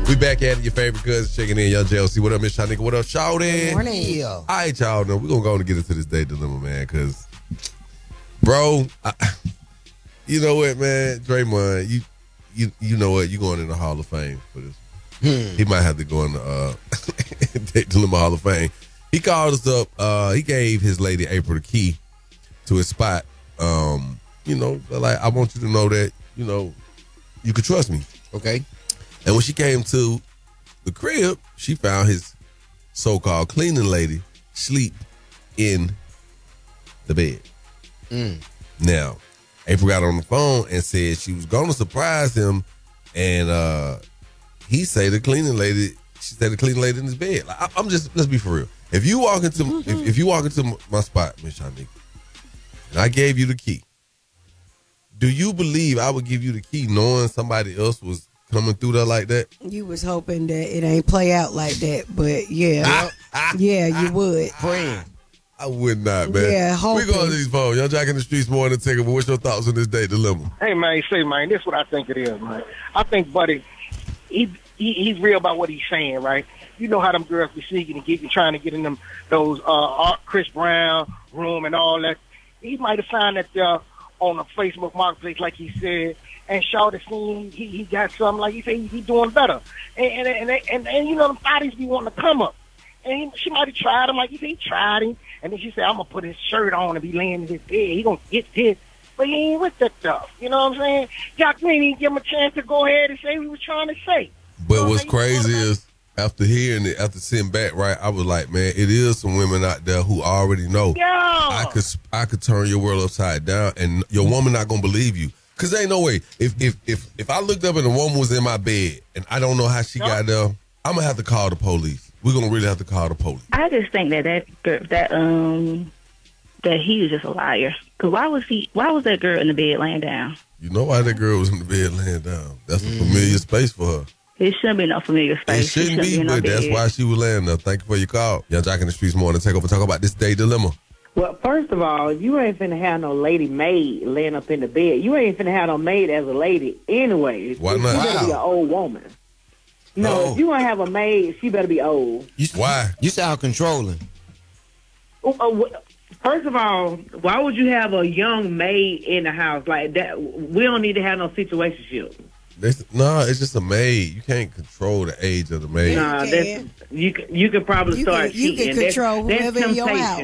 We back at it, your favorite cousin checking in. Young JLC. What up, Miss Shanika? What up, Shawty? Good morning. Yeah. All right, y'all know we're going to go on and get into this date dilemma, man, because, bro, you know what, man? Draymond, you know what? You're going in the Hall of Fame for this. He might have to go in the date dilemma Hall of Fame. He called us up. He gave his lady April the key to his spot. You know, like, I want you to know that, you know, you can trust me. Okay. And when she came to the crib, she found his so-called cleaning lady sleep in the bed. Now, April got on the phone and said she was going to surprise him, and she said the cleaning lady in his bed. Like, let's be for real. If you walk into if you walk into my spot, Miss Shanika, and I gave you the key, do you believe I would give you the key knowing somebody else was coming through there like that? You was hoping that it ain't play out like that, but yeah. Yeah, you would. Praying. I would not, man. Yeah, we going to these phones. Y'all Jack in the Streets more than take it, but what's your thoughts on this date dilemma? Hey, man, this is what I think it is, man. I think Buddy, he's real about what he's saying, right? You know how them girls be seeking and getting, trying to get in them those Chris Brown room and all that. He might have signed that on a Facebook marketplace, like he said, and Shawty seen he got something, like he said, he doing better. And you know, them bodies be wanting to come up. And she might have tried him, like he said, he tried him. And then she said, I'm going to put his shirt on and be laying in his bed. He going to get this. But he ain't with that stuff. You know what I'm saying? Jack didn't give him a chance to go ahead and say what he was trying to say. But what's crazy is, after hearing it, after sitting back, right, I was like, man, it is some women out there who already know. Yeah. I could turn your world upside down, and your woman not gonna believe you. Cause there ain't no way. If I looked up and a woman was in my bed and I don't know how she got there, I'm gonna have to call the police. We're gonna really have to call the police. I just think that he was just a liar. Cause why was that girl in the bed laying down? You know why that girl was in the bed laying down? That's a familiar space for her. It shouldn't be no familiar space. It shouldn't be, but that's why she was laying there. Thank you for your call. Young Jack in the Streets morning. Take over. Talk about this date dilemma. Well, first of all, you ain't finna have no lady maid laying up in the bed. You ain't finna have no maid as a lady anyway. Why not? She better be an old woman. No, if you want to have a maid, she better be old. Why? You sound controlling. First of all, why would you have a young maid in the house like that? We don't need to have no situationship. No, it's just a maid. You can't control the age of the maid. Nah, you can probably start cheating. You can control whoever in your house.